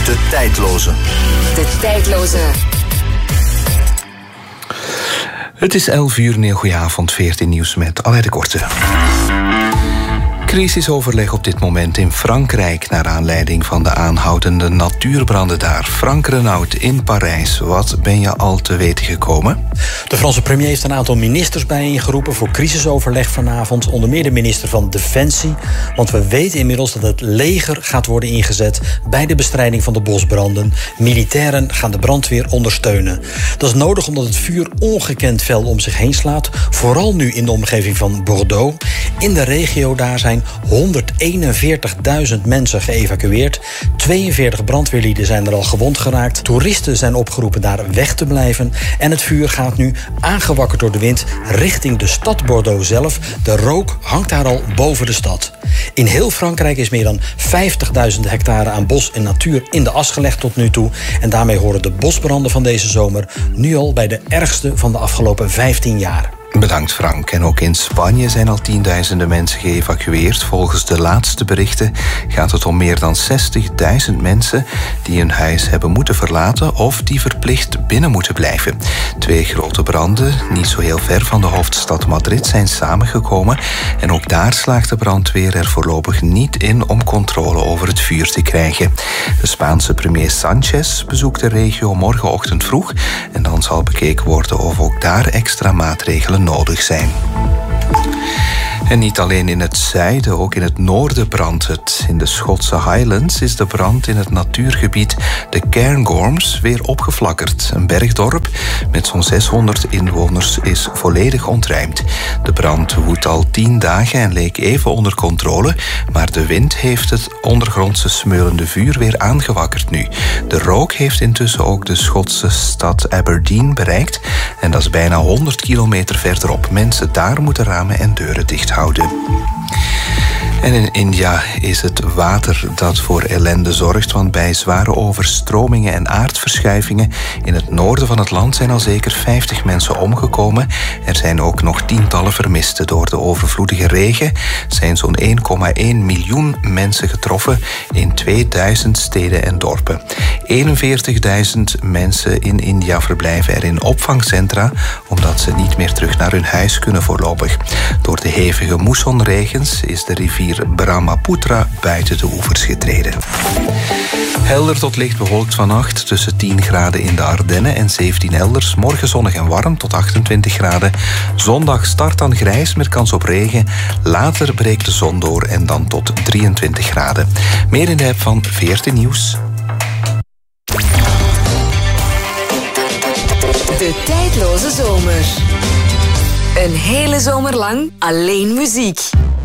De tijdloze. De tijdloze. Het is 11 uur, een goeie avond, 14 nieuws met Alain de Korte. Crisisoverleg op dit moment in Frankrijk naar aanleiding van de aanhoudende natuurbranden daar. Frank Renaud in Parijs, wat ben je al te weten gekomen? De Franse premier heeft een aantal ministers bijeengeroepen voor crisisoverleg vanavond. Onder meer de minister van Defensie. Want we weten inmiddels dat het leger gaat worden ingezet bij de bestrijding van de bosbranden. Militairen gaan de brandweer ondersteunen. Dat is nodig omdat het vuur ongekend fel om zich heen slaat. Vooral nu in de omgeving van Bordeaux. In de regio daar zijn 141.000 mensen geëvacueerd. 42 brandweerlieden zijn er al gewond geraakt. Toeristen zijn opgeroepen daar weg te blijven. En het vuur gaat nu, aangewakkerd door de wind, richting de stad Bordeaux zelf. De rook hangt daar al boven de stad. In heel Frankrijk is meer dan 50.000 hectare aan bos en natuur in de as gelegd tot nu toe. En daarmee horen de bosbranden van deze zomer nu al bij de ergste van de afgelopen 15 jaar. Bedankt Frank. En ook in Spanje zijn al tienduizenden mensen geëvacueerd. Volgens de laatste berichten gaat het om meer dan 60.000 mensen die hun huis hebben moeten verlaten of die verplicht binnen moeten blijven. 2 grote branden, niet zo heel ver van de hoofdstad Madrid, zijn samengekomen. En ook daar slaagt de brandweer er voorlopig niet in om controle over het vuur te krijgen. De Spaanse premier Sánchez bezoekt de regio morgenochtend vroeg. En dan zal bekeken worden of ook daar extra maatregelen nodig zijn. En niet alleen in het zuiden, ook in het noorden brandt het. In de Schotse Highlands is de brand in het natuurgebied de Cairngorms weer opgeflakkerd. Een bergdorp met zo'n 600 inwoners is volledig ontruimd. De brand woedt al 10 dagen en leek even onder controle, maar de wind heeft het ondergrondse smeulende vuur weer aangewakkerd nu. De rook heeft intussen ook de Schotse stad Aberdeen bereikt en dat is bijna 100 kilometer verderop. Mensen daar moeten ramen en deuren dicht houden. En in India is het water dat voor ellende zorgt, want bij zware overstromingen en aardverschuivingen in het noorden van het land zijn al zeker 50 mensen omgekomen. Er zijn ook nog tientallen vermisten. Door de overvloedige regen zijn zo'n 1,1 miljoen mensen getroffen in 2000 steden en dorpen. 41.000 mensen in India verblijven er in opvangcentra omdat ze niet meer terug naar hun huis kunnen voorlopig. Door de hevige moessonregens is de rivier Brahmaputra buiten de oevers getreden. Helder tot licht bewolkt vannacht, tussen 10 graden in de Ardennen en 17 elders. Morgen zonnig en warm tot 28 graden. Zondag start dan grijs met kans op regen. Later breekt de zon door en dan tot 23 graden. Meer in de app van VRT Nieuws. De tijdloze zomer. Een hele zomer lang alleen muziek.